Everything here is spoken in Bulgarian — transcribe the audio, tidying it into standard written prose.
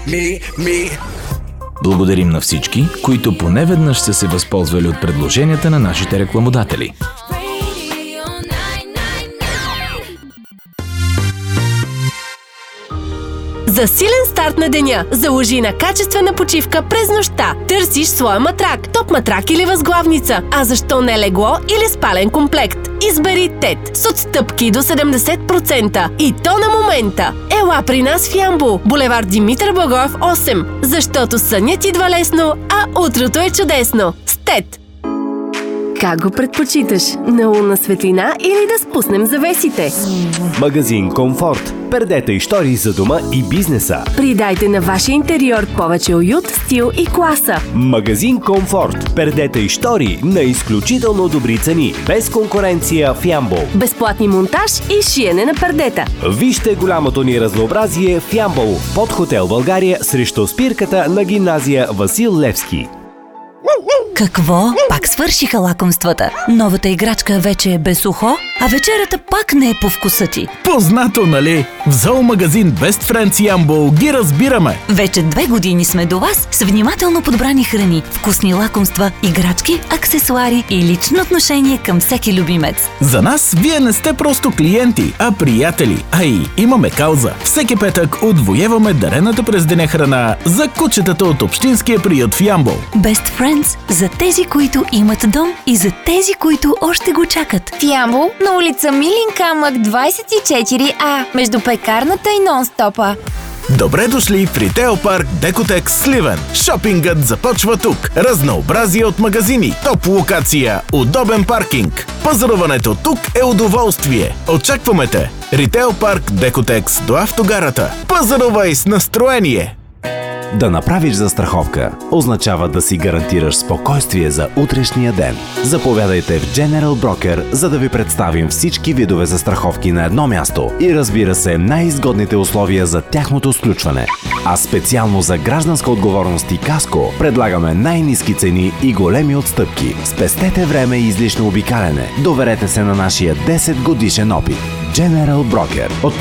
Благодарим на всички, които поне веднъж са се възползвали от предложенията на нашите рекламодатели. За силен старт на деня, заложи на качествена почивка през нощта. Търсиш своя матрак, топ матрак или възглавница. А защо не легло или спален комплект? Избери ТЕТ с отстъпки до 70%. И то на момента. Ела при нас в Ямбол, булевард Димитър Благоев 8. Защото сънят идва лесно, а утрото е чудесно. С ТЕТ. Как го предпочиташ? На лунна светлина или да спуснем завесите? Магазин Комфорт. Пердета и штори за дома и бизнеса. Придайте на вашия интериор повече уют, стил и класа. Магазин Комфорт. Пердета и штори на изключително добри цени. Без конкуренция в Ямбол. Безплатни монтаж и шиене на пердета. Вижте голямото ни разнообразие в Ямбол. Под хотел България срещу спирката на гимназия Васил Левски. Какво? Пак свършиха лакомствата. Новата играчка вече е без ухо, а вечерята пак не е по вкуса ти. Познато, нали? В зоомагазин Best Friends Ямбол ги разбираме. Вече 2 години сме до вас с внимателно подбрани храни, вкусни лакомства, играчки, аксесуари и лично отношение към всеки любимец. За нас вие не сте просто клиенти, а приятели. А и имаме кауза. Всеки петък отвоеваме дарената през деня храна за кучетата от общинския приют в Ямбол. Best Friends за тези, които имат дом и за тези, които още го чакат. В Ямбол на улица Милин камък 24А, между пекарната и нон-стопа. Добре дошли в Ритейл парк Декотекс Сливен. Шопингът започва тук. Разнообразие от магазини, топ локация, удобен паркинг. Пазаруването тук е удоволствие. Очакваме те. Ритейл парк Декотекс до автогарата. Пазарувай с настроение! Да направиш застраховка означава да си гарантираш спокойствие за утрешния ден. Заповядайте в General Broker, за да ви представим всички видове застраховки на едно място и разбира се най-изгодните условия за тяхното сключване. А специално за гражданска отговорност и каско предлагаме най-ниски цени и големи отстъпки. Спестете време и излишно обикаляне. Доверете се на нашия 10 годишен опит. General Broker.